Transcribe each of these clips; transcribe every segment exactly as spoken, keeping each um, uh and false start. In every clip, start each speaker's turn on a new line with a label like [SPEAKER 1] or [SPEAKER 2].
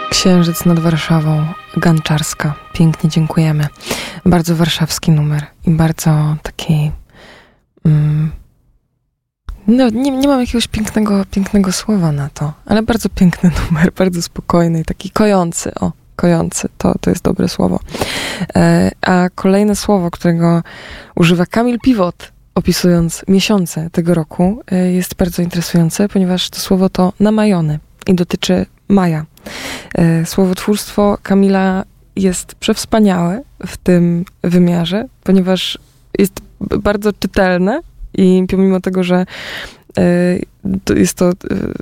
[SPEAKER 1] Księżyc nad Warszawą, Ganczarska. Pięknie dziękujemy. Bardzo warszawski numer i bardzo taki... Mm, no, nie, nie mam jakiegoś pięknego, pięknego słowa na to, ale bardzo piękny numer, bardzo spokojny i taki kojący. O, kojący, to, to jest dobre słowo. E, a kolejne słowo, którego używa Kamil Piwot, opisując miesiące tego roku, e, jest bardzo interesujące, ponieważ to słowo to namajony i dotyczy maja. Słowotwórstwo Kamila jest przewspaniałe w tym wymiarze, ponieważ jest bardzo czytelne i pomimo tego, że jest to...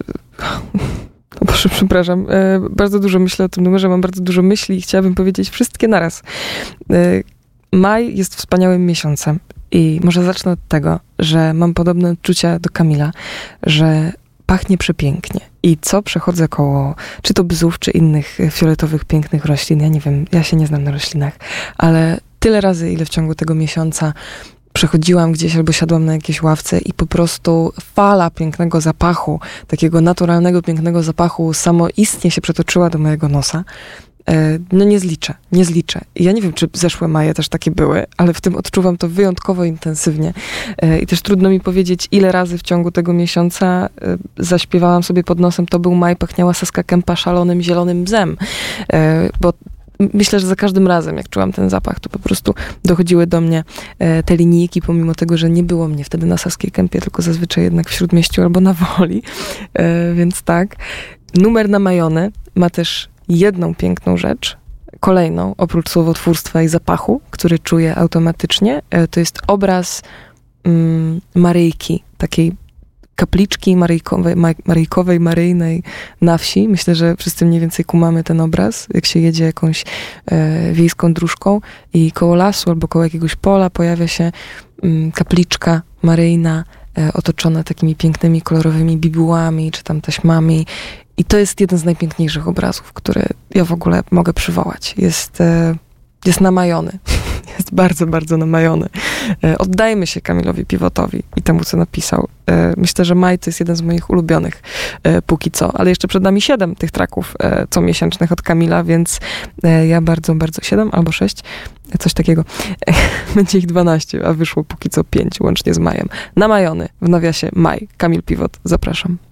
[SPEAKER 1] O Boże, przepraszam. Bardzo dużo myślę o tym numerze, mam bardzo dużo myśli i chciałabym powiedzieć wszystkie naraz. Maj jest wspaniałym miesiącem i może zacznę od tego, że mam podobne odczucia do Kamila, że pachnie przepięknie. I co przechodzę koło, czy to bzów, czy innych fioletowych, pięknych roślin, ja nie wiem, ja się nie znam na roślinach, ale tyle razy, ile w ciągu tego miesiąca przechodziłam gdzieś albo siadłam na jakiejś ławce i po prostu fala pięknego zapachu, takiego naturalnego, pięknego zapachu samoistnie się przetoczyła do mojego nosa. No nie zliczę, nie zliczę. I ja nie wiem, czy zeszłe maje też takie były, ale w tym odczuwam to wyjątkowo intensywnie. I też trudno mi powiedzieć, ile razy w ciągu tego miesiąca zaśpiewałam sobie pod nosem To był maj, pachniała Saska Kępa szalonym zielonym bzem. Bo myślę, że za każdym razem, jak czułam ten zapach, to po prostu dochodziły do mnie te linijki, pomimo tego, że nie było mnie wtedy na Saskiej Kępie, tylko zazwyczaj jednak w Śródmieściu albo na Woli. Więc tak. Numer namajony ma też jedną piękną rzecz, kolejną, oprócz słowotwórstwa i zapachu, który czuję automatycznie, to jest obraz mm, Maryjki, takiej kapliczki maryjkowej, maryjkowej, maryjnej na wsi. Myślę, że wszyscy mniej więcej kumamy ten obraz, jak się jedzie jakąś e, wiejską dróżką i koło lasu albo koło jakiegoś pola pojawia się mm, kapliczka maryjna, e, otoczona takimi pięknymi, kolorowymi bibułami, czy tam taśmami. I to jest jeden z najpiękniejszych obrazów, które ja w ogóle mogę przywołać. Jest, jest namajony. Jest bardzo, bardzo namajony. Oddajmy się Kamilowi Piwotowi i temu, co napisał. Myślę, że maj to jest jeden z moich ulubionych póki co. Ale jeszcze przed nami siedem tych traków comiesięcznych od Kamila, więc ja bardzo, bardzo... Siedem albo sześć? Coś takiego. Będzie ich dwanaście, a wyszło póki co pięć, łącznie z majem. Namajony w nawiasie maj. Kamil Piwot, zapraszam.